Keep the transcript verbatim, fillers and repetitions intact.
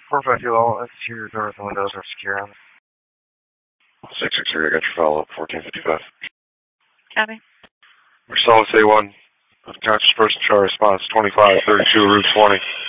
four five two all exterior doors and windows are secure on. six six three, I got your follow-up, fourteen fifty-five. Copy. Marcellus A one, unconscious person, chart response, twenty-five thirty-two, Route twenty.